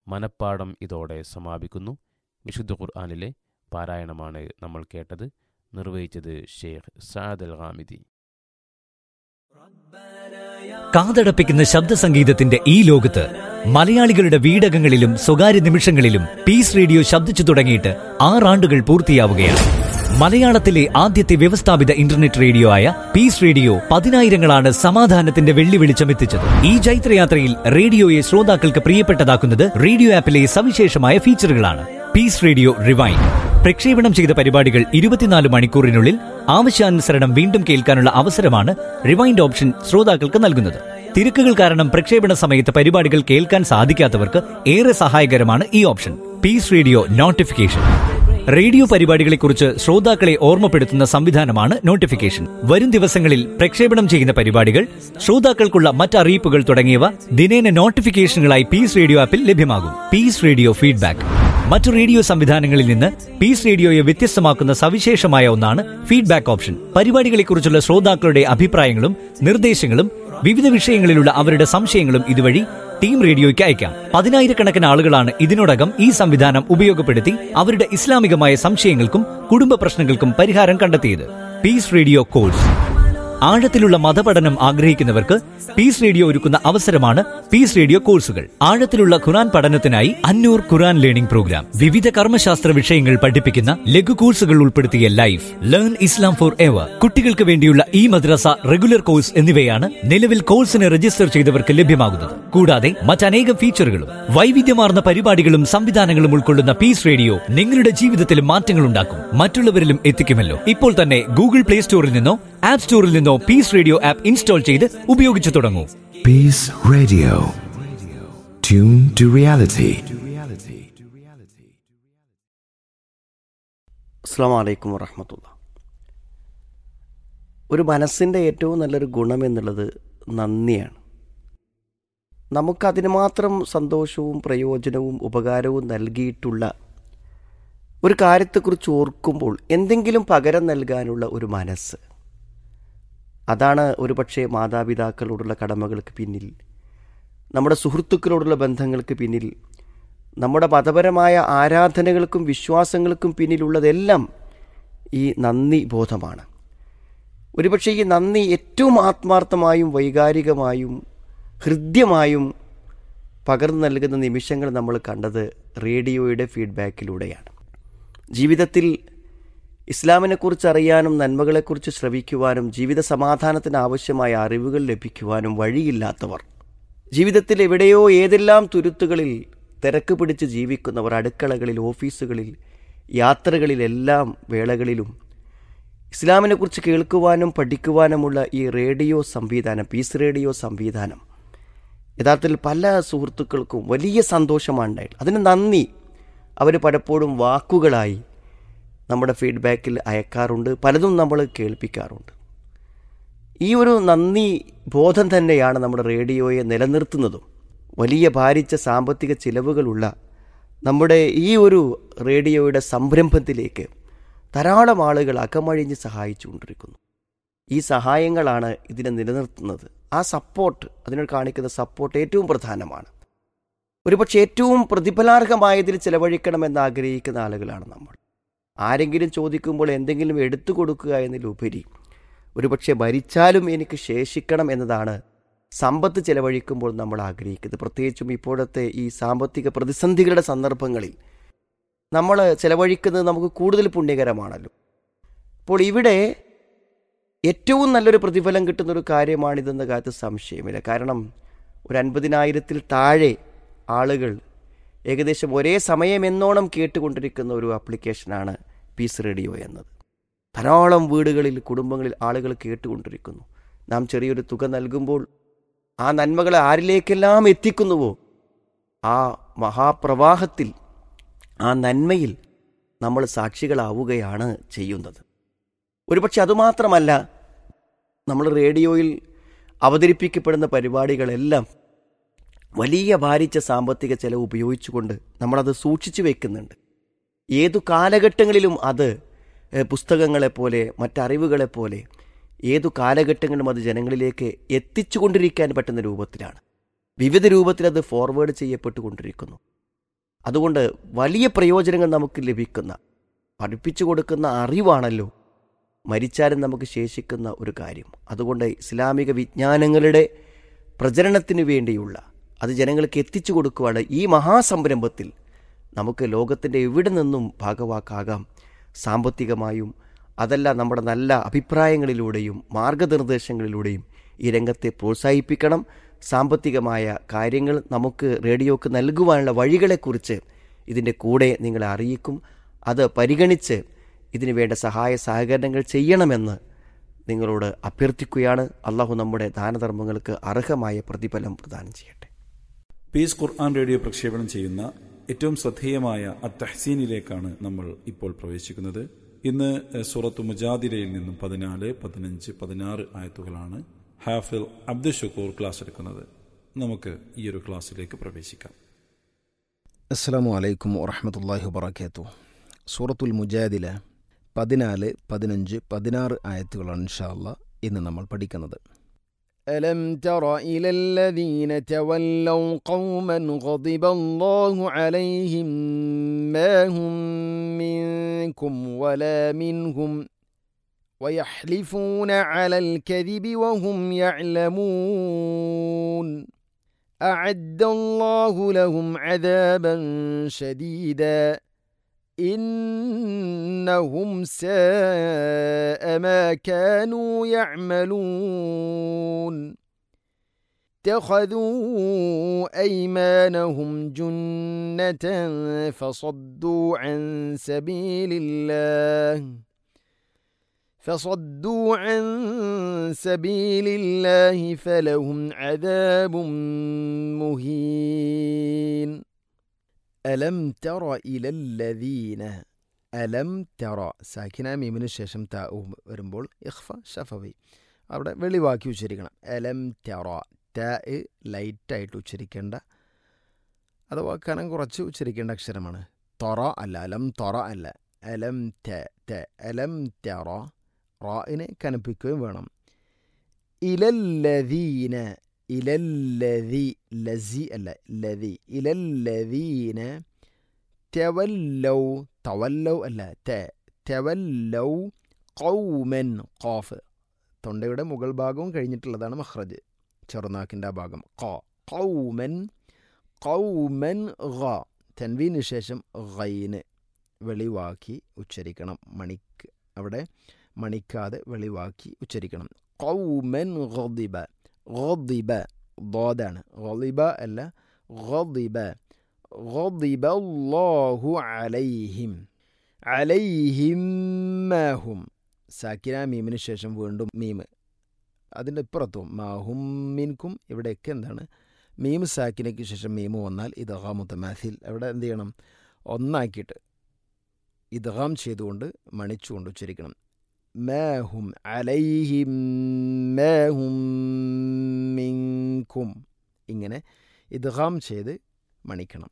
മനപ്പാഠം ഇതോടെ സമാപിക്കുന്നു. വിശുദ്ധ ഖുർആനിലെ പാരായണമാണ് നമ്മൾ കേട്ടത്. നിർവഹിച്ചത് ഷെയ്ഖ് സഅദ് അൽ ഹാമിദി. കാതടപ്പിക്കുന്ന ശബ്ദ സംഗീതത്തിന്റെ ഈ ലോകത്ത് മലയാളികളുടെ വീടകങ്ങളിലും സ്വകാര്യ നിമിഷങ്ങളിലും പീസ് റേഡിയോ ശബ്ദിച്ചു തുടങ്ങിയിട്ട് 6 ആണ്ടുകൾ പൂർത്തിയാവുകയാണ്. മലയാളത്തിലെ ആദ്യത്തെ വ്യവസ്ഥാപിത ഇന്റർനെറ്റ് റേഡിയോ ആയ പീസ് റേഡിയോ പതിനായിരങ്ങളാണ് സമാധാനത്തിന്റെ വെള്ളി വെളിച്ചമെത്തിച്ചത്. ഈ ജൈത്രയാത്രയിൽ റേഡിയോയെ ശ്രോതാക്കൾക്ക് പ്രിയപ്പെട്ടതാക്കുന്നത് റേഡിയോ ആപ്പിലെ സവിശേഷമായ ഫീച്ചറുകളാണ്. പീസ് റേഡിയോ റിവൈൻഡ് പ്രക്ഷേപണം ചെയ്ത പരിപാടികൾ 24 മണിക്കൂറിനുള്ളിൽ ആവശ്യാനുസരണം വീണ്ടും കേൾക്കാനുള്ള അവസരമാണ് റിവൈൻഡ് ഓപ്ഷൻ ശ്രോതാക്കൾക്ക് നൽകുന്നത്. തിരക്കുകൾ കാരണം പ്രക്ഷേപണ സമയത്ത് പരിപാടികൾ കേൾക്കാൻ സാധിക്കാത്തവർക്ക് ഏറെ സഹായകരമാണ് ഈ option. Piece radio notification radio പരിപാടികളെക്കുറിച്ച് ശ്രോതാക്കളെ ഓർമ്മപ്പെടുത്തുന്ന സംവിധാനമാണ് നോട്ടിഫിക്കേഷൻ. വരും ദിവസങ്ങളിൽ പ്രക്ഷേപണം ചെയ്യുന്ന പരിപാടികൾ, ശ്രോതാക്കൾക്കുള്ള മറ്ററിയിപ്പുകൾ തുടങ്ങിയവ ദിനേന നോട്ടിഫിക്കേഷനുകളായി പീസ് റേഡിയോ ആപ്പിൽ ലഭ്യമാകും. പീസ് റേഡിയോ ഫീഡ്ബാക്ക് മറ്റു റേഡിയോ സംവിധാനങ്ങളിൽ നിന്ന് പീസ് റേഡിയോയെ വ്യത്യസ്തമാക്കുന്ന സവിശേഷമായ ഒന്നാണ് ഫീഡ്ബാക്ക് ഓപ്ഷൻ. പരിപാടികളെക്കുറിച്ചുള്ള ശ്രോതാക്കളുടെ അഭിപ്രായങ്ങളും നിർദ്ദേശങ്ങളും വിവിധ വിഷയങ്ങളിലുള്ള അവരുടെ സംശയങ്ങളും ഇതുവഴി ടീം റേഡിയോയ്ക്ക് അയക്കാം. 10,000-കണക്കിന് ആളുകളാണ് ഇതിനോടകം ഈ സംവിധാനം ഉപയോഗപ്പെടുത്തി അവരുടെ ഇസ്ലാമികമായ സംശയങ്ങൾക്കും കുടുംബ പ്രശ്നങ്ങൾക്കും പരിഹാരം കണ്ടെത്തിയത്. പീസ് റേഡിയോ കോഴ്സ് ആഴത്തിലുള്ള മതപഠനം ആഗ്രഹിക്കുന്നവർക്ക് പീസ് റേഡിയോ ഒരുക്കുന്ന അവസരമാണ് പീസ് റേഡിയോ കോഴ്സുകൾ. ആഴത്തിലുള്ള ഖുർആൻ പഠനത്തിനായി അന്നൂർ ഖുർആൻ ലേണിംഗ് പ്രോഗ്രാം, വിവിധ കർമ്മശാസ്ത്ര വിഷയങ്ങൾ പഠിപ്പിക്കുന്ന ലഘു കോഴ്സുകൾ ഉൾപ്പെടുത്തിയ life learn Islam for ever, കുട്ടികൾക്ക് വേണ്ടിയുള്ള ഈ മദ്രസ റെഗുലർ കോഴ്സ് എന്നിവയാണ് നിലവിൽ കോഴ്സിന് രജിസ്റ്റർ ചെയ്തവർക്ക് ലഭ്യമാകുന്നത്. കൂടാതെ മറ്റനേകം ഫീച്ചറുകളും വൈവിധ്യമാർന്ന പരിപാടികളും സംവിധാനങ്ങളും ഉൾക്കൊള്ളുന്ന പീസ് റേഡിയോ നിങ്ങളുടെ ജീവിതത്തിൽ മാറ്റങ്ങൾ ഉണ്ടാക്കും, മറ്റുള്ളവരിലും എത്തിക്കുമല്ലോ. ഇപ്പോൾ തന്നെ ഗൂഗിൾ പ്ലേ സ്റ്റോറിൽ നിന്നോ ആപ്പ് സ്റ്റോറിൽ നിന്നോ പീസ് റേഡിയോ ആപ്പ് ഇൻസ്റ്റാൾ ചെയ്ത് ഉപയോഗിച്ചു തുടങ്ങൂ. Peace Radio. Tune to reality. അസ്സലാമു അലൈക്കും വറഹ്മത്തുള്ളാഹി. ഒരു മനസ്സിൻ്റെ ഏറ്റവും നല്ലൊരു ഗുണം എന്നുള്ളത് നന്ദിയാണ്. നമുക്കതിന് മാത്രം സന്തോഷവും പ്രയോജനവും ഉപകാരവും നൽകിയിട്ടുള്ള ഒരു കാര്യത്തെക്കുറിച്ച് ഓർക്കുമ്പോൾ എന്തെങ്കിലും പകരം നൽകാനുള്ള ഒരു മനസ്സ്, അതാണ് ഒരുപക്ഷെ മാതാപിതാക്കളോടുള്ള കടമകൾക്ക് പിന്നിൽ, നമ്മുടെ സുഹൃത്തുക്കളോടുള്ള ബന്ധങ്ങൾക്ക് പിന്നിൽ, നമ്മുടെ മതപരമായ ആരാധനകൾക്കും വിശ്വാസങ്ങൾക്കും പിന്നിലുള്ളതെല്ലാം ഈ നന്ദി ബോധമാണ്. ഒരുപക്ഷെ ഈ നന്ദി ഏറ്റവും ആത്മാർത്ഥമായും വൈകാരികമായും ഹൃദ്യമായും പകർന്നു നൽകുന്ന നിമിഷങ്ങൾ നമ്മൾ കണ്ടത് റേഡിയോയുടെ ഫീഡ്ബാക്കിലൂടെയാണ്. ജീവിതത്തിൽ ഇസ്ലാമിനെക്കുറിച്ച് അറിയാനും നന്മകളെക്കുറിച്ച് ശ്രവിക്കുവാനും ജീവിത സമാധാനത്തിന് ആവശ്യമായ അറിവുകൾ ലഭിക്കുവാനും വഴിയില്ലാത്തവർ, ജീവിതത്തിൽ എവിടെയോ ഏതെല്ലാം തുരുത്തുകളിൽ തിരക്ക് പിടിച്ച് ജീവിക്കുന്നവർ, അടുക്കളകളിൽ, ഓഫീസുകളിൽ, യാത്രകളിലെല്ലാം വേളകളിലും ഇസ്ലാമിനെക്കുറിച്ച് കേൾക്കുവാനും പഠിക്കുവാനുമുള്ള ഈ റേഡിയോ സംവിധാനം, പീസ് റേഡിയോ സംവിധാനം യഥാർത്ഥത്തിൽ പല സുഹൃത്തുക്കൾക്കും വലിയ സന്തോഷമാണ് ഉണ്ടായത്. അതിന് നന്ദി അവർ പലപ്പോഴും വാക്കുകളായി നമ്മുടെ ഫീഡ്ബാക്കിൽ അയക്കാറുണ്ട്, പലതും നമ്മൾ കേൾപ്പിക്കാറുണ്ട്. ഈ ഒരു നന്ദി ബോധം തന്നെയാണ് നമ്മുടെ റേഡിയോയെ നിലനിർത്തുന്നതും. വലിയ ഭാരിച്ച സാമ്പത്തിക ചിലവുകളുള്ള നമ്മുടെ ഈ ഒരു റേഡിയോയുടെ സംരംഭത്തിലേക്ക് ധാരാളം ആളുകൾ അകമഴിഞ്ഞ് സഹായിച്ചുകൊണ്ടിരിക്കുന്നു. ഈ സഹായങ്ങളാണ് ഇതിനെ നിലനിർത്തുന്നത്. ആ സപ്പോർട്ട്, അതിനോട് കാണിക്കുന്ന സപ്പോർട്ട് ഏറ്റവും പ്രധാനമാണ്. ഒരുപക്ഷെ ഏറ്റവും പ്രതിഫലാർഹമായതിൽ ചിലവഴിക്കണമെന്ന് ആഗ്രഹിക്കുന്ന ആളുകളാണ് നമ്മൾ. ആരെങ്കിലും ചോദിക്കുമ്പോൾ എന്തെങ്കിലും എടുത്തു കൊടുക്കുക എന്നതിലുപരി ഒരുപക്ഷെ മരിച്ചാലും എനിക്ക് ശേഷിക്കണം എന്നതാണ് സമ്പത്ത് ചിലവഴിക്കുമ്പോൾ നമ്മൾ ആഗ്രഹിക്കുന്നത്. പ്രത്യേകിച്ചും ഇപ്പോഴത്തെ ഈ സാമ്പത്തിക പ്രതിസന്ധികളുടെ സന്ദർഭങ്ങളിൽ നമ്മൾ ചിലവഴിക്കുന്നത് നമുക്ക് കൂടുതൽ പുണ്യകരമാണല്ലോ. അപ്പോൾ ഇവിടെ ഏറ്റവും നല്ലൊരു പ്രതിഫലം കിട്ടുന്നൊരു കാര്യമാണിതെന്ന കാര്യത്തിൽ സംശയമില്ല. കാരണം ഒരു 50,000-ൽ താഴെ ആളുകൾ ഏകദേശം ഒരേ സമയം എന്നോണം കേട്ടുകൊണ്ടിരിക്കുന്ന ഒരു ആപ്ലിക്കേഷനാണ് പീസ് റേഡിയോ എന്നത്. ധാരാളം വീടുകളിൽ, കുടുംബങ്ങളിൽ ആളുകൾ കേട്ടുകൊണ്ടിരിക്കുന്നു. നാം ചെറിയൊരു തുക നൽകുമ്പോൾ ആ നന്മകളെ ആരിലേക്കെല്ലാം എത്തിക്കുന്നുവോ ആ മഹാപ്രവാഹത്തിൽ, ആ നന്മയിൽ നമ്മൾ സാക്ഷികളാവുകയാണ് ചെയ്യുന്നത്. ഒരുപക്ഷെ അതുമാത്രമല്ല, നമ്മൾ റേഡിയോയിൽ അവതരിപ്പിക്കപ്പെടുന്ന പരിപാടികളെല്ലാം വലിയ ഭാരിച്ച സാമ്പത്തിക ചെലവ് ഉപയോഗിച്ചുകൊണ്ട് നമ്മളത് സൂക്ഷിച്ചു വെക്കുന്നുണ്ട്. ഏതു കാലഘട്ടങ്ങളിലും അത് പുസ്തകങ്ങളെപ്പോലെ, മറ്ററിവുകളെപ്പോലെ ഏതു കാലഘട്ടങ്ങളിലും അത് ജനങ്ങളിലേക്ക് എത്തിച്ചു കൊണ്ടിരിക്കാൻ പറ്റുന്ന രൂപത്തിലാണ്. വിവിധ രൂപത്തിൽ അത് ഫോർവേഡ് ചെയ്യപ്പെട്ടുകൊണ്ടിരിക്കുന്നു. അതുകൊണ്ട് വലിയ പ്രയോജനങ്ങൾ നമുക്ക് ലഭിക്കുന്ന, പഠിപ്പിച്ചു കൊടുക്കുന്ന അറിവാണല്ലോ മരിച്ചാലും നമുക്ക് ശേഷിക്കുന്ന ഒരു കാര്യം. അതുകൊണ്ട് ഇസ്ലാമിക വിജ്ഞാനങ്ങളുടെ പ്രചരണത്തിന് വേണ്ടിയുള്ള, അത് ജനങ്ങൾക്ക് എത്തിച്ചു കൊടുക്കുവാണ് ഈ മഹാസംരംഭത്തിൽ നമുക്ക് ലോകത്തിൻ്റെ എവിടെ നിന്നും ഭാഗവാക്കാകാം. സാമ്പത്തികമായും അതല്ല നമ്മുടെ നല്ല അഭിപ്രായങ്ങളിലൂടെയും മാർഗനിർദ്ദേശങ്ങളിലൂടെയും ഈ രംഗത്തെ പ്രോത്സാഹിപ്പിക്കണം. സാമ്പത്തികമായ കാര്യങ്ങൾ നമുക്ക് റേഡിയോക്ക് നൽകുവാനുള്ള വഴികളെക്കുറിച്ച് ഇതിൻ്റെ കൂടെ നിങ്ങളെ അറിയിക്കും. അത് പരിഗണിച്ച് ഇതിനു വേണ്ട സഹായ സഹകരണങ്ങൾ ചെയ്യണമെന്ന് നിങ്ങളോട് അഭ്യർത്ഥിക്കുകയാണ്. അള്ളാഹു നമ്മുടെ ദാനധർമ്മങ്ങൾക്ക് അർഹമായ പ്രതിഫലം പ്രദാനം ചെയ്യട്ടെ. പീസ് ഖുർആൻ റേഡിയോ പ്രക്ഷേപണം ചെയ്യുന്ന ഏറ്റവും ശ്രദ്ധേയമായ അത്തഹ്സീനിലേക്കാണ് നമ്മൾ ഇപ്പോൾ പ്രവേശിക്കുന്നത്. ഇന്ന് സൂറത്ത് മുജാദിലയിൽ നിന്നും 14, 15, 16 ആയത്തുകളാണ് ഹാഫിൽ അബ്ദുൽ ഷുക്കൂർ ക്ലാസ് എടുക്കുന്നത്. നമുക്ക് ഈ ഒരു ക്ലാസ്സിലേക്ക് പ്രവേശിക്കാം. അസ്സലാമു അലൈക്കും വറഹ്മത്തുള്ളാഹി വബറകാതുഹു. സൂറത്തുൽ മുജാദില 14, 15, 16 ആയത്തുകളാണ് ഇൻഷാ അല്ലാഹ് ഇന്ന് നമ്മൾ പഠിക്കുന്നത്. ألم تر إلى الذين تولوا قوما غضب الله عليهم ما هم منكم ولا منهم ويحلفون على الكذب وهم يعلمون أعد الله لهم عذابا شديدا إنهم ساء ما كانوا يعملون اتخذوا أيمانهم جنة فصدوا عن سبيل الله فلهم عذاب مهين അലം തറ ഇലല്ലദീന. അലം തറ സാക്കിന മീമിന് ശേഷം ത വരുമ്പോൾ ഇഖ്ഫ ഷഫവി അവിടെ വെളിവാക്കി ഉച്ചരിക്കണം. അലം തറ ത ലൈറ്റായിട്ട് ഉച്ചരിക്കേണ്ട അഥവാ കനം കുറച്ച് ഉച്ചരിക്കേണ്ട അക്ഷരമാണ്. തൊറ അല്ല, അലം തൊറ അല്ല. അലം ത ത അലം തറ റാഇനെ കനപ്പിക്കുകയും വേണം. ഇലല്ലദീന ഇലല്ലദി ലസി അല്ല ലദി ഇലല്ലദീന തവല്ലൗ തവല്ലൗ അല്ല തവല്ലൗ ഖൗമൻ ഖാഫ് തൊണ്ടയുടെ മുകൾ ഭാഗവും കഴിഞ്ഞിട്ടുള്ളതാണ് മഖ്റജ്, ചെറുനാക്കിൻ്റെ ആ ഭാഗം. ഖൗമൻ ഖൗമൻ ഖ തൻവീന് ശേഷം ഖൈന് വെളിവാക്കി ഉച്ചരിക്കണം. അവിടെ മണിക്കാതെ വെളിവാക്കി ഉച്ചരിക്കണം. ഖൗമൻ ഗദിബ ഗദിബ ضادാണ്, ഗളിബ അല്ല ഗദിബ. ഗദിബ അല്ലാഹു അലൈഹിം അലൈഹിം മാഹും സാക്കിന മീമിന് ശേഷം വീണ്ടും മീം അതിൻ്റെ ഇപ്പുറത്തും മാഹും മിൻകും. ഇവിടെയൊക്കെ എന്താണ് മീം സാക്കിനയ്ക്ക് ശേഷം മീം വന്നാൽ ഇദ്ഗാം മുതമാസിൽ അവിടെ എന്ത് ചെയ്യണം, ഒന്നാക്കിയിട്ട് ഇദ്ഗാം ചെയ്തുകൊണ്ട് മണിച്ചുകൊണ്ട് ഉച്ചരിക്കണം. മാഹും അലൈഹിം മാഹും മിൻകും ഇങ്ങനെ ഇദ്ഗാം ചെയ്ത് മണിക്കണം.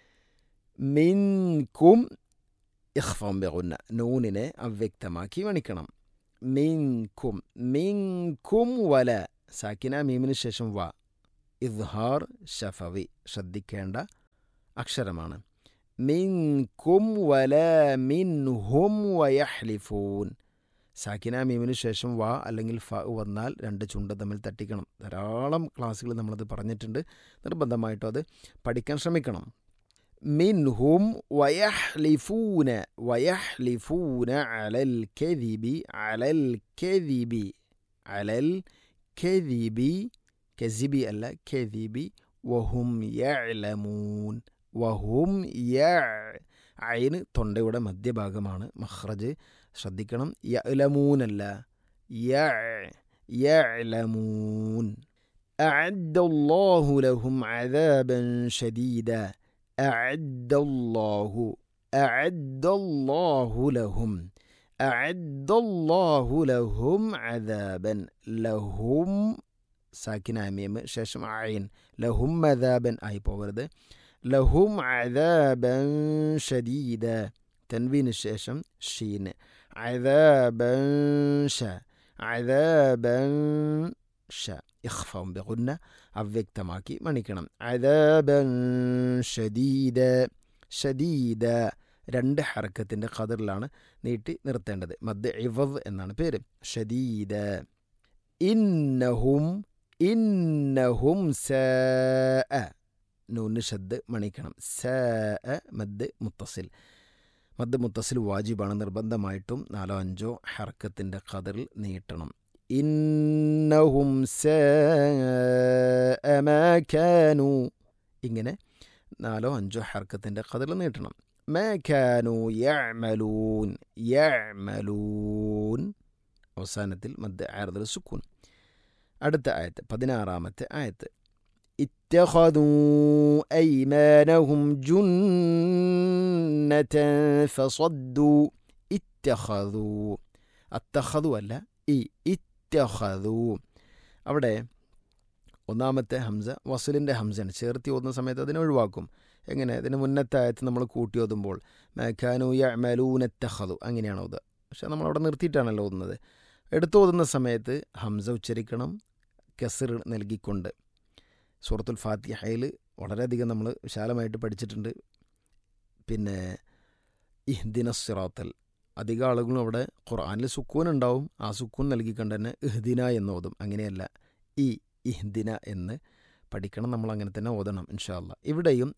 മിൻകും ഇഖ്ഫാം ബിഗുന്ന നൂനിനെ അവ്യക്തമാക്കി മണിക്കണം. മിൻകും മിൻകും വല സാക്കിന മീമിന് ശേഷം വ ഇദ്ഹാർ ഷഫവി ശ്രദ്ധിക്കേണ്ട അക്ഷരമാണ്. മിൻകും വല മിൻഹും വയഹ്ലിഫൂൻ സാക്കിന മീമിന് ശേഷം വ അല്ലെങ്കിൽ ഫ വന്നാൽ രണ്ട് ചുണ്ട് തമ്മിൽ തട്ടിക്കണം. ധാരാളം ക്ലാസ്സുകൾ നമ്മളത് പറഞ്ഞിട്ടുണ്ട്. നിർബന്ധമായിട്ടും അത് പഠിക്കാൻ ശ്രമിക്കണം. മിൻഹും വയഹ്ലിഫൂന വയഹ്ലിഫൂന അലൽ കദിബി അലൽ കദിബി അലൽ കദിബി കസിബി അല്ല കദിബി വഹും യഅലമൂൻ വഹും ഐന് തൊണ്ടയുടെ മധ്യഭാഗമാണ് മഖ്റജ്, ശ്രദ്ധിക്കണം. യഅലമൂനല്ല യഅലമൂൻ. അഅദ്ദല്ലാഹു ലഹും അദാബൻ ശദീദ അഅദ്ദല്ലാഹു ലഹും അഅദ്ദല്ലാഹു ലഹും അദാബൻ ലഹും സാക്കിന മീം ശേഷം ഐൻ ലഹും അദാബൻ ആയി പോകരുത്. ലഹും അദാബൻ ശദീദ തൻവീന് ശേഷം ഷീൻ അദാബൻ ഷ അദാബൻ ഷ ഇഖ്ഫാം ബിഗുന്ന അവ്യക്തമാക്കി മണിക്കണം. അദാബൻ ശദീദ ഷദീദ 2 ഹർക്കത്തിൻ്റെ ഖദറിലാണ് നീട്ടി നിർത്തേണ്ടത്. മദ് ഇവദ് എന്നാണ് പേര്. ഷദീദ. ഇന്നഹും സാഅ നൂന് ഷദ് മണിക്കണം. സാഅ മദ് മുത്തസിൽ വാജിബാണ്, നിർബന്ധമായിട്ടും 4-5 ഹർക്കത്തിൻ്റെ ഖദറിൽ നീട്ടണം. ഇന്നഹും സാഅ മാ കാനൂ, ഇങ്ങനെ 4-5 ഹർക്കത്തിൻ്റെ ഖദറിൽ നീട്ടണം. മാ കാനൂ യഅമലൂൻ അവസാനത്തിൽ മദ് ആർദൽ സുക്കൂൻ. അടുത്ത ആയത്ത് 16-ാമത്തെ ആയത്ത്. ഇത്തഖദൂ അയ്മാനഹും ജുന്നതൻ ഫസദ്ദു. ഇത്തഖദൂ, അത്തഖദു അല്ല, ഇത്തഖദൂ. അവിടെ ഒന്നാമത്തെ ഹംസ വസ്ലിൻ്റെ ഹംസയാണ്. ചേർത്തി ഓതുന്ന സമയത്ത് അതിനെ ഒഴിവാക്കും. എങ്ങനെ? അതിന് മുന്നത്തെ ആയത്ത് നമ്മൾ കൂട്ടി ഓതുമ്പോൾ മാകാനൂ യഅമലൂന ഇത്തഖദു അങ്ങനെയാണ് ഓതുക. പക്ഷെ നമ്മളവിടെ നിർത്തിയിട്ടാണല്ലോ ഓതുന്നത്. എടുത്ത് ഓതുന്ന സമയത്ത് ഹംസ ഉച്ചരിക്കണം, കസർ നൽകിക്കൊണ്ട്. സൂറത്തുൽ ഫാത്തിഹയിൽ വളരെയധികം നമ്മൾ വിശാലമായിട്ട് പഠിച്ചിട്ടുണ്ട്. പിന്നെ ഇഹ്ദിന സിറാത്തൽ, അധിക ആളുകളും അവിടെ ഖുർആനിൽ സുക്കൂൻ ഉണ്ടാവും, ആ സുക്കൂൻ നൽകിക്കൊണ്ട് തന്നെ ഇഹ്ദിന എന്ന് ഓതും. അങ്ങനെയല്ല, ഇഹ്ദിന എന്ന് പഠിക്കണം. നമ്മൾ അങ്ങനെ തന്നെ ഓതണം ഇൻഷാ അല്ലാഹ്. ഇവിടെയും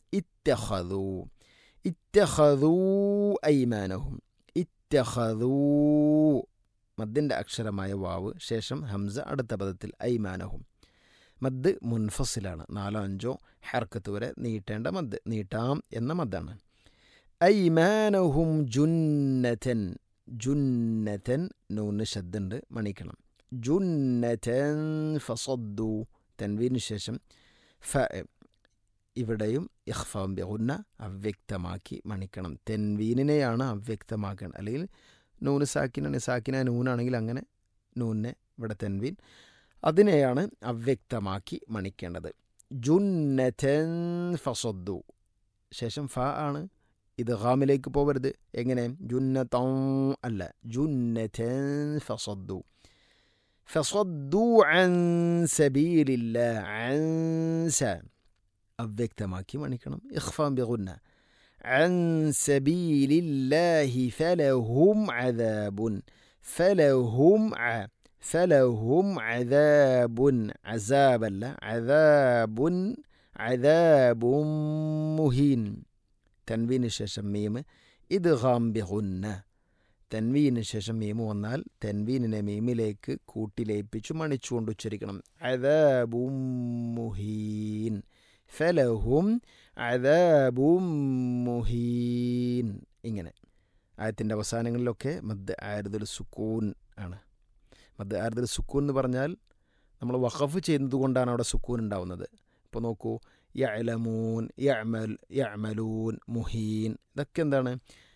ഇത്തഖദൂ അയ്മാനഹും, ഇത്തഖദൂ മദ്ദിൻ്റെ അക്ഷരമായ വാവ് ശേഷം ഹംസ അടുത്ത പദത്തിൽ ഐമാനഹും. മദ് മുൻഫസിലാണ്, 4-5 ഹർക്കത്ത് വരെ നീട്ടേണ്ട മദ്, നീട്ടാം എന്ന മദ്ദാണ്. ഐമാനഹും ജുന്നതൻ, ജുന്നതൻ നൂന് ഷദ്ദുണ്ട് മണിക്കണം. ജുന്നതൻ ഫസദ്ദു തൻവീന് ശേഷം ഫ, ഇവിടെയും ഇഖ്ഫാം ബിഗുന്ന അവ്യക്തമാക്കി മണിക്കണം. തെൻവീനിനെയാണ് അവ്യക്തമാക്കേണ്ടത്. അല്ലെങ്കിൽ നൂന് സാക്കിന നൂനാണെങ്കിൽ അങ്ങനെ നൂനെ ഇവിടെ തെൻവീൻ, അതിനെയാണ് അവ്യക്തമാക്കി മണിക്കേണ്ടത്. ജുന്നതൻ ഫസദ്ദു ശേഷം ഫ ആണ്. ഇത് ഗാമിലേക്ക് പോവരുത്. എങ്ങനെ? ജുന്നതൻ അല്ല, ജുന്നതൻ ഫസദ്ദു. ഫസദ്ദു അൻ സബീലില്ലാഹ്, അൻസ അവ്യക്തമാക്കി മണിക്കണം. ഇഖ്ഫാം ബിഗുന്ന عن سبيل الله فلهم عذاب عذاب عذاب لا عذاب مهين. تنوين الشاشة ميم إدغام بغنة. تنوين الشاشة ميم വന്നാൽ തൻവീനിനെ മീമിലേക്ക് കൂട്ടി ലയിപ്പിച്ചു മണിച്ചുകൊണ്ട് ഉച്ചരിക്കണം. عذاب مهين ഫലഹും അദാബും മുഹീൻ. ഇങ്ങനെ ആയത്തിൻ്റെ അവസാനങ്ങളിലൊക്കെ മദ് ആർദുൽ സുക്കൂൻ ആണ്. മദ് ആർദുൽ സുക്കൂൻ എന്ന് പറഞ്ഞാൽ നമ്മൾ വഖഫ് ചെയ്യുന്നത് കൊണ്ടാണ് അവിടെ സുക്കൂൻ ഉണ്ടാവുന്നത്. ഇപ്പോൾ നോക്കൂ, യഅലമൂൻ, യഅമലൂൻ, മുഹീൻ, ഇതൊക്കെ എന്താണ്?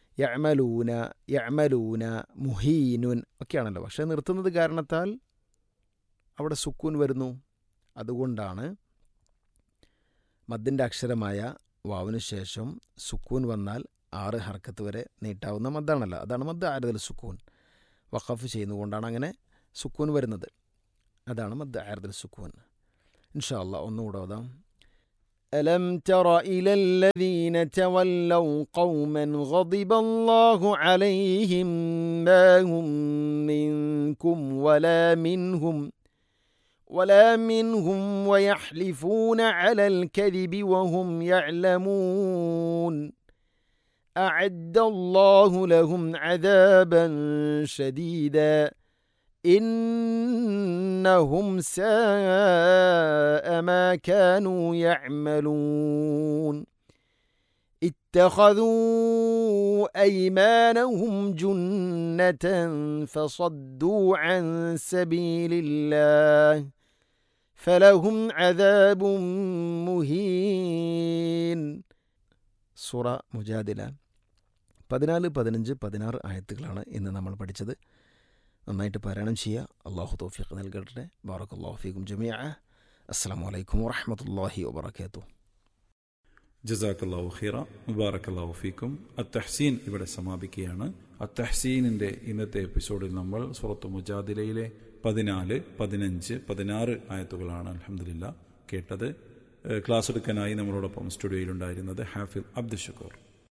യഅമലൂന, മുഹീനുൻ ഒക്കെയാണല്ലോ. പക്ഷേ നിർത്തുന്നത് കാരണത്താൽ അവിടെ സുക്കൂൻ വരുന്നു. അതുകൊണ്ടാണ് മദ്ദിൻ്റെ അക്ഷരമായ വാവിന് ശേഷം സുക്കൂൻ വന്നാൽ 6 ഹർക്കത്ത് വരെ നീട്ടാവുന്ന മദ്ദാണല്ലോ. അതാണ് മദ് ആർദുൽ സുക്കൂൻ. വഖഫ് ചെയ്യുന്നതുകൊണ്ടാണ് അങ്ങനെ സുക്കൂൻ വരുന്നത്. അതാണ് മദ് ആർദുൽ സുക്കൂൻ. ഇൻഷാ അല്ലാഹ് ഒന്നുകൂടെ ഓതാം. ألم تر إلى الذين تولوا قوما غضب الله عليهم ما هم منكم ولا منهم ويحلفون على الكذب وهم يعلمون أعد الله لهم عذابا شديدا إنهم ساء ما كانوا يعملون اتخذوا أيمانهم جنة فصدوا عن سبيل الله فلهم عذاب مهين. സൂറ മുജാദില 14, 15, 16 ആയത്തുകളാണ് ഇന്ന് നമ്മൾ പഠിച്ചത്. നന്നായിട്ട് പാരായണം ചെയ്യുക. അല്ലാഹു തൗഫീഖ് നൽകട്ടെ. ബാറക്കല്ലാഹു ഫീക്കും ജമീഅ. അസ്സലാമു അലൈക്കും വറഹ്മത്തുള്ളാഹി വബറകാതുഹു. ജസാക്കല്ലാഹു ഖൈറ, മുബാറക്കല്ലാഹു ഫീക്കും. അത്തഹ്സീൻ ഇവിടെ സമാപിക്കുകയാണ്. അത്തഹ്സീനിൻ്റെ ഇന്നത്തെ എപ്പിസോഡിൽ നമ്മൾ സൂറത്ത് മുജാദിലയിലെ 14, 15, 16 ആയത്തുകളാണ് അൽഹംദുലില്ലാഹ് കേട്ടത്. ക്ലാസ് എടുക്കാനായി നമ്മളോടൊപ്പം സ്റ്റുഡിയോയിലുണ്ടായിരുന്നത് ഹാഫിൽ അബ്ദുൽ ഷുക്കൂർ.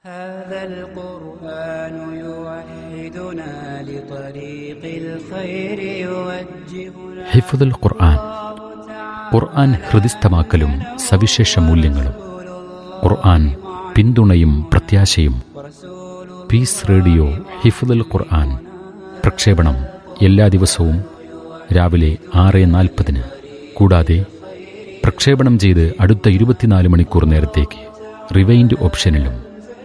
هذا القرآن يوحدنا لطريق الخير يوجهنا. ഹിഫ്ദുൽ ഖുർആൻ, ഖുർആൻ ഹൃദിസ്ഥമാക്കലും സവിശേഷ മൂല്യങ്ങളും. ഖുർആൻ പിന്തുണയും പ്രത്യാശയും. പീസ് റേഡിയോ ഹിഫ്ദുൽ ഖുർആൻ പ്രക്ഷേപണം എല്ലാ ദിവസവും രാവിലെ 6:40. കൂടാതെ പ്രക്ഷേപണം ചെയ്ത് അടുത്ത 24 മണിക്കൂർ നേരത്തേക്ക് റിവൈൻഡ് ഓപ്ഷനിലും.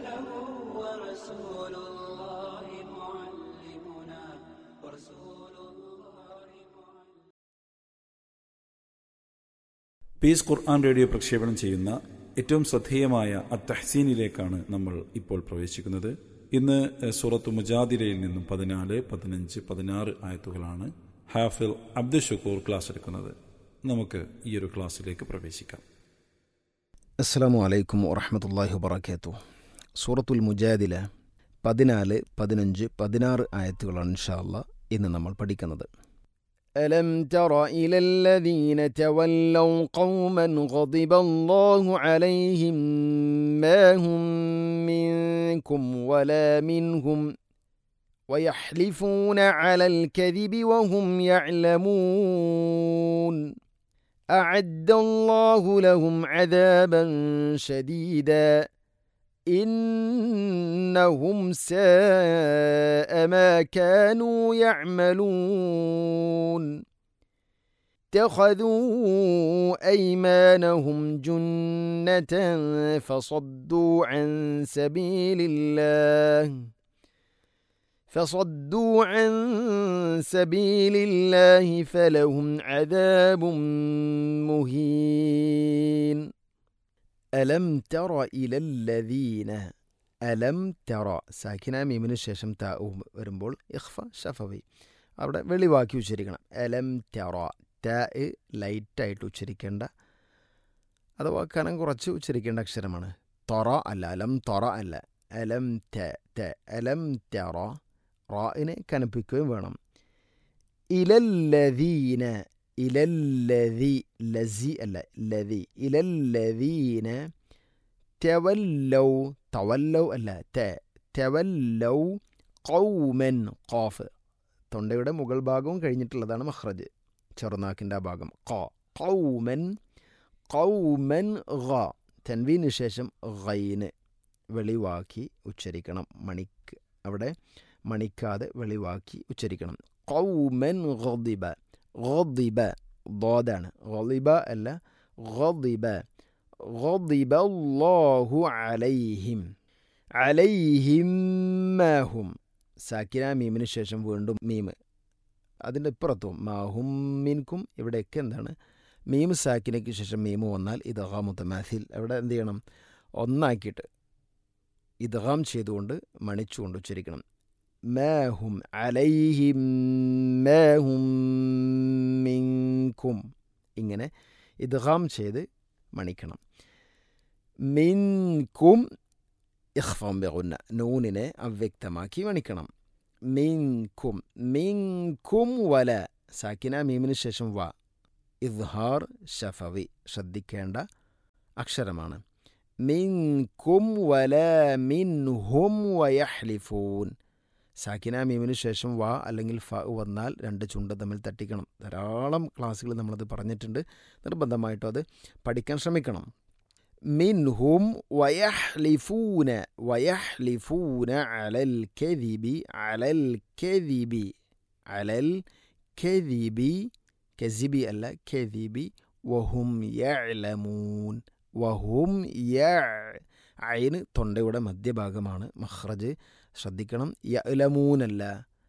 പീസ് ഖുർആൻ റേഡിയോ പ്രക്ഷേപണം ചെയ്യുന്ന ഏറ്റവും ശ്രദ്ധേയമായ അത്തഹ്സീനിലേക്കാണ് നമ്മൾ ഇപ്പോൾ പ്രവേശിക്കുന്നത്. ഇന്ന് സൂറത്ത് മുജാദിലയിൽ നിന്നും 14, 15, 16 ആയത്തുകളാണ് ഹാഫിൽ അബ്ദുൽ ഷുക്കൂർ ക്ലാസ് എടുക്കുന്നത്. നമുക്ക് ഈ ഒരു ക്ലാസ്സിലേക്ക് പ്രവേശിക്കാം. അസ്സലാമു അലൈക്കും വറഹ്മത്തുള്ളാഹി വബറകാതുഹു. സൂറത്തുൽ മുജാദില 14, 15, 16 ആയത്തുകളാണ് ഇൻഷാ അല്ലാഹ് ഇന്ന് നമ്മൾ പഠിക്കുന്നത്. ألم تر إلى الذين تولوا قوما غضب الله عليهم ما هم منكم ولا منهم ويحلفون على الكذب وهم يعلمون أعد الله لهم عذابا شديدا إنهم ساء ما كانوا يعملون اتخذوا أيمانهم جنة فصدوا عن سبيل الله فلهم عذاب مهين ألم تر إلى الذين ألم تر സാക്കിന മീമിന് ശേഷം താ വരുമ്പോൾ ഇഖ്ഫ ഷഫവി അവിടെ വെളിവാക്കി ഉച്ചരിക്കണം. അലം തെറ ത ലൈറ്റായിട്ട് ഉച്ചരിക്കേണ്ട അഥവാ കനം കുറച്ച് ഉച്ചരിക്കേണ്ട അക്ഷരമാണ്. തൊറ അല്ല, അലം തൊറ അല്ല. അലം ത അലം തെറ റായിനെ കനപ്പിക്കുകയും വേണം. ഇലല്ലദീന ഇലല്ലദി ലസി അല്ല ലദി ഇലല്ലദീന തവല്ലൗ തവല്ലൗ അല്ല തവല്ലൗ ഖൗമൻ ഖാഫ് തൊണ്ടയുടെ മുകൾ ഭാഗവും കഴിഞ്ഞിട്ടുള്ളതാണ് മഖ്റജ്, ചെറുനാക്കിൻ്റെ ആ ഭാഗം. ഖൗമൻ ഖൗമൻ ഖ തൻവീന് ശേഷം ഖൈന് വെളിവാക്കി ഉച്ചരിക്കണം. മണിക്ക് അവിടെ മണിക്കാതെ വെളിവാക്കി ഉച്ചരിക്കണം. ഖൗമൻ ഗദിബ ഗദിബ ضادാണ്, ഗളിബ അല്ല ഗദിബ ഗദിബ അല്ലാഹു അലൈഹിം അലൈഹിം മാഹും സാക്കിന മീമിന് ശേഷം വീണ്ടും മീമ് അതിൻ്റെ ഇപ്പുറത്തും മാഹും മിൻകും. ഇവിടെയൊക്കെ എന്താണ് മീം സാക്കിനയ്ക്ക് ശേഷം മീമ് വന്നാൽ ഇദ്ഗാം മുതമാസിൽ അവിടെ എന്ത് ചെയ്യണം, ഒന്നാക്കിയിട്ട് ഇദ്ഗാം ചെയ്തുകൊണ്ട് മണിച്ചുകൊണ്ട് ഉച്ചരിക്കണം. മാഹും അലൈഹിം മാഹും മിൻകും ഇങ്ങനെ ഇദ്ഗാം ചെയ്ത് മണിക്കണം. മിൻകും ഇഖ്ഫാം ബിഗുന്ന നൂനിനെ അവ്യക്തമാക്കി മണിക്കണം. മിൻകും മിൻകും വല സാക്കിന മീമിന് ശേഷം വ ഇദ്ഹാർ ഷഫവി ശ്രദ്ധിക്കേണ്ട അക്ഷരമാണ്. മിൻകും വല മിൻഹും വയഹ്ലിഫൂൻ സാക്കിന മീമിന് ശേഷം വ അല്ലെങ്കിൽ ഫ വന്നാൽ രണ്ട് ചുണ്ട് തമ്മിൽ തട്ടിക്കണം. ധാരാളം ക്ലാസ്സുകൾ നമ്മളത് പറഞ്ഞിട്ടുണ്ട്. നിർബന്ധമായിട്ടും അത് പഠിക്കാൻ ശ്രമിക്കണം. മിൻഹും വയഹ്ലിഫൂന വയഹ്ലിഫൂന അലൽ കദിബി അലൽ കദിബി അലൽ കദിബി കസിബി അല്ല കദിബി വഹും യഅലമൂൻ വഹും ഐന് തൊണ്ടയുടെ മധ്യഭാഗമാണ് മഖ്റജ്, ശ്രദ്ധിക്കണം. യഅലമൂനല്ല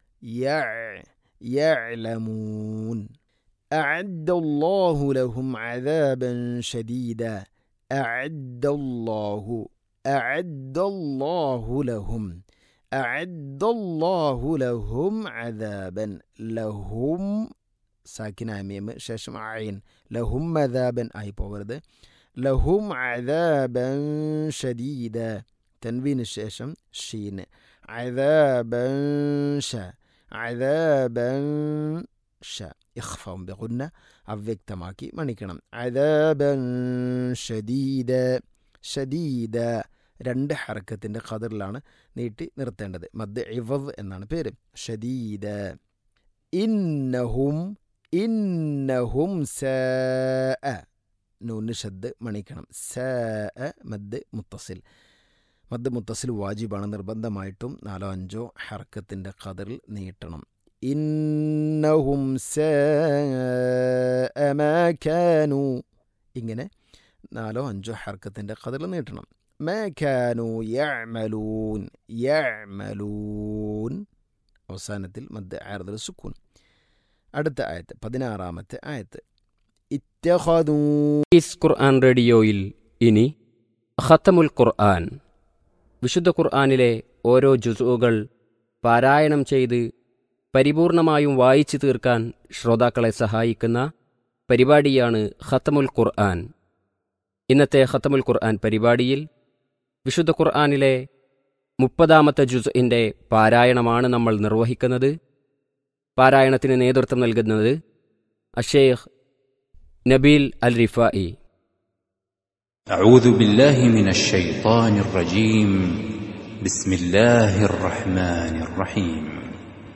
യഅലമൂൻ. അഅദ്ദല്ലാഹു ലഹും അദാബൻ ശദീദ അഅദ്ദല്ലാഹു ലഹും അഅദ്ദല്ലാഹു ലഹും അദാബൻ ലഹും സാക്കിന മീം ശേഷം ഐൻ ലഹും അദാബൻ ആയി പോകരുത്. ലഹും അദാബൻ ശദീദ തൻവീന് ശേഷം ഷീന് അദാബൻ ഷ അദാബൻ ഷ ഇഖ്ഫാം ബിഗുന്ന അവ്യക്തമാക്കി മണിക്കണം. അദാബൻ ശദീദ ശദീദ 2 ഹർക്കത്തിൻ്റെ ഖദറിലാണ് നീട്ടി നിർത്തേണ്ടത്. മദ് ഇവദ് എന്നാണ് പേര്. ഷദീദ. ഇന്നഹും സാഅ നൂന് ഷദ് മണിക്കണം. സാഅ മദ് മുത്തസിൽ വാജിബാണ്, നിർബന്ധമായിട്ടും 4-5 ഹർക്കത്തിൻ്റെ ഖദറിൽ നീട്ടണം. ഇന്നഹും സാഅ മാ കാനൂ, ഇങ്ങനെ 4-5 ഹർക്കത്തിൻ്റെ ഖദറിൽ നീട്ടണം. മാ കാനൂ യഅമലൂൻ അവസാനത്തിൽ മദ് ആർദൽ സുക്കൂൻ. അടുത്ത ആയത്ത് 16-ാമത്തെ ആയത്ത്. ഇത്തഖദൂ. ഖുർആൻ റേഡിയോയിൽ ഇനി ഖത്തമുൽ ഖുർആൻ, വിശുദ്ധ ഖുർആനിലെ ഓരോ ജുസുകൾ പാരായണം ചെയ്ത് പരിപൂർണമായും വായിച്ചു തീർക്കാൻ ശ്രോതാക്കളെ സഹായിക്കുന്ന പരിപാടിയാണ് ഖത്തമുൽ ഖുർആൻ. ഇന്നത്തെ ഖത്തമുൽ ഖുർആൻ പരിപാടിയിൽ വിശുദ്ധ ഖുർആനിലെ 30-ാമത്തെ ജുസ്ഇന്റെ പാരായണമാണ് നമ്മൾ നിർവഹിക്കുന്നത്. പാരായണത്തിന് നേതൃത്വം നൽകുന്നത് അഷേഖ് നബീൽ അൽ റിഫായി. أعوذ بالله من الشيطان الرجيم. بسم الله الرحمن الرحيم.